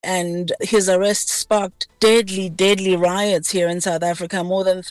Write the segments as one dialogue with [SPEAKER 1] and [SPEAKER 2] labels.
[SPEAKER 1] and his arrest sparked deadly riots here in South Africa. More than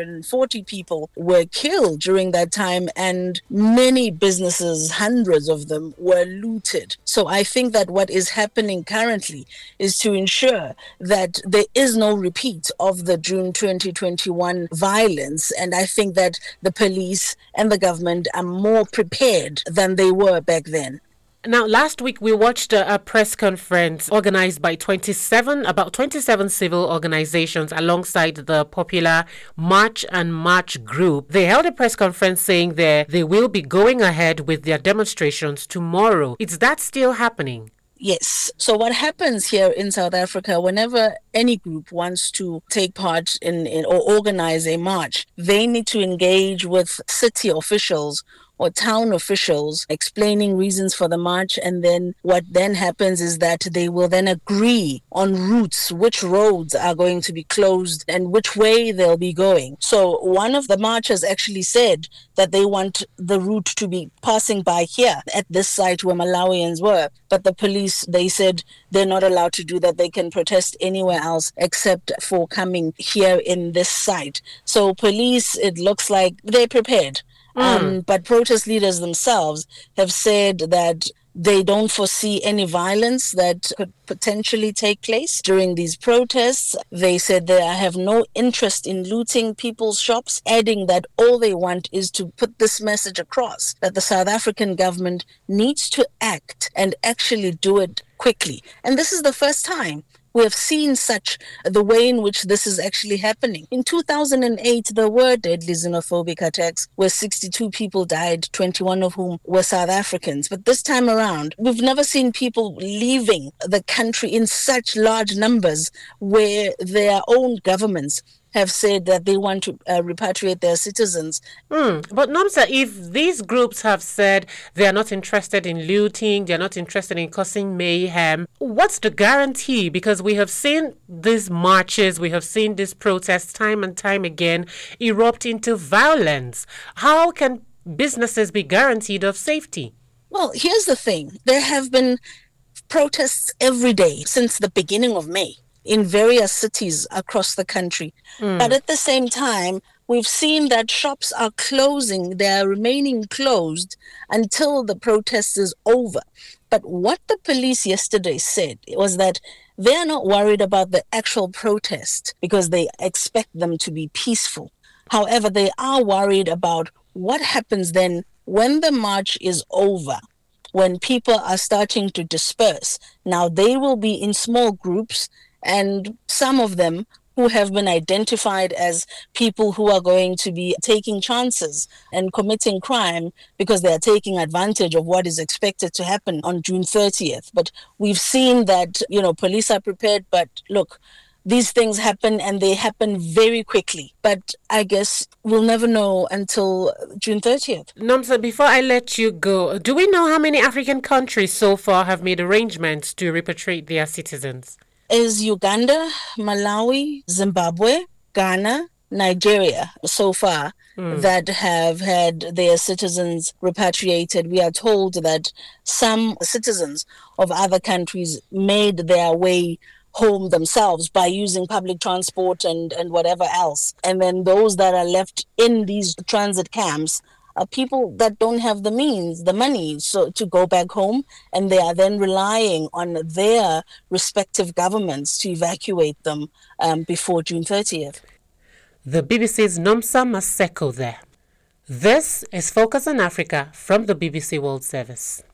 [SPEAKER 1] 340 people were killed during that time, and many businesses, hundreds of them, were looted. So I think that what is happening currently is to ensure that there is no repeat of the June 2021 violence, and I think that the police and the government are more prepared than they were back then.
[SPEAKER 2] Now, last week we watched a press conference organized by about 27 civil organizations alongside the popular March and March group. They held a press conference saying they will be going ahead with their demonstrations tomorrow. Is that still happening?
[SPEAKER 1] Yes. So what happens here in South Africa, whenever any group wants to take part in or organize a march, they need to engage with city officials or town officials explaining reasons for the march, and then what then happens is that they will then agree on routes, which roads are going to be closed and which way they'll be going. So one of the marchers actually said that they want the route to be passing by here at this site where Malawians were, but the police, they said they're not allowed to do that. They can protest anywhere else except for coming here in this site. So police, it looks like they're prepared. But protest leaders themselves have said that they don't foresee any violence that could potentially take place during these protests. They said they have no interest in looting people's shops, adding that all they want is to put this message across that the South African government needs to act and actually do it quickly. And this is the first time we have seen the way in which this is actually happening. In 2008, there were deadly xenophobic attacks where 62 people died, 21 of whom were South Africans. But this time around, we've never seen people leaving the country in such large numbers where their own governments have said that they want to repatriate their citizens.
[SPEAKER 2] But Nomsa, if these groups have said they are not interested in looting, they are not interested in causing mayhem, what's the guarantee? Because we have seen these marches, we have seen these protests time and time again erupt into violence. How can businesses be guaranteed of safety?
[SPEAKER 1] Well, here's the thing. There have been protests every day since the beginning of May in various cities across the country. But at the same time, we've seen that shops are closing. They are remaining closed until the protest is over. But what the police yesterday said was that they are not worried about the actual protest because they expect them to be peaceful. However, they are worried about what happens then when the march is over, when people are starting to disperse. Now, they will be in small groups, and some of them who have been identified as people who are going to be taking chances and committing crime because they are taking advantage of what is expected to happen on June 30th. But we've seen that, police are prepared, but look, these things happen and they happen very quickly. But I guess we'll never know until June 30th.
[SPEAKER 2] Nomsa, before I let you go, do we know how many African countries so far have made arrangements to repatriate their citizens?
[SPEAKER 1] Is Uganda, Malawi, Zimbabwe, Ghana, Nigeria so far that have had their citizens repatriated. We are told that some citizens of other countries made their way home themselves by using public transport and whatever else. And then those that are left in these transit camps are people that don't have the means, the money, so to go back home, and they are then relying on their respective governments to evacuate them before June 30th.
[SPEAKER 2] The BBC's Nomsa Maseko there. This is Focus on Africa from the BBC World Service.